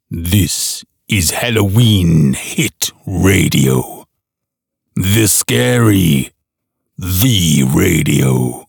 This is Halloween Hit Radio. The Scary, the Radio.